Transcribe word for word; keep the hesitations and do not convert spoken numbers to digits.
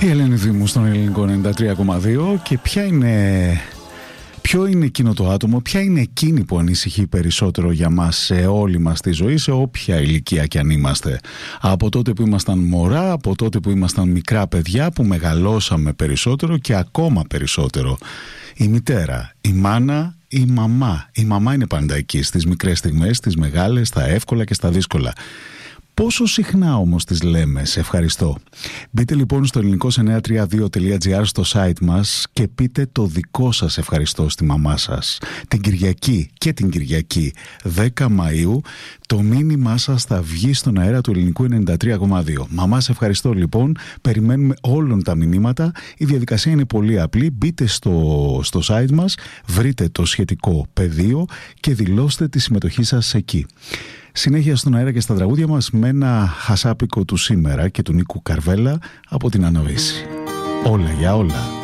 Η Ελένη Δήμου στον Ελληνικό ενενήντα τρία κόμμα δύο. Και ποια είναι, ποιο είναι εκείνο το άτομο, ποια είναι εκείνη που ανησυχεί περισσότερο για μας σε όλη μας τη ζωή, σε όποια ηλικία κι αν είμαστε? Από τότε που ήμασταν μωρά, από τότε που ήμασταν μικρά παιδιά, που μεγαλώσαμε περισσότερο και ακόμα περισσότερο. Η μητέρα, η μάνα, η μαμά. Η μαμά είναι πάντα εκεί στις μικρές στιγμές, στις μεγάλες, στα εύκολα και στα δύσκολα. Πόσο συχνά όμως τις λέμε «σε ευχαριστώ»? Μπείτε λοιπόν στο ελληνικός εννιακόσια τριάντα δύο τελεία τζι άρ στο site μας και πείτε το δικό σας ευχαριστώ στη μαμά σας. Την Κυριακή και την Κυριακή δέκα Μαΐου το μήνυμά σας θα βγει στον αέρα του Ελληνικού ενενήντα τρία κόμμα δύο. Μαμά, σε ευχαριστώ λοιπόν. Περιμένουμε όλων τα μηνύματα. Η διαδικασία είναι πολύ απλή. Μπείτε στο, στο site μας, βρείτε το σχετικό πεδίο και δηλώστε τη συμμετοχή σας εκεί. Συνέχεια στον αέρα και στα τραγούδια μας με ένα χασάπικο του σήμερα και του Νίκου Καρβέλα από την Αναβίση. Όλα για όλα.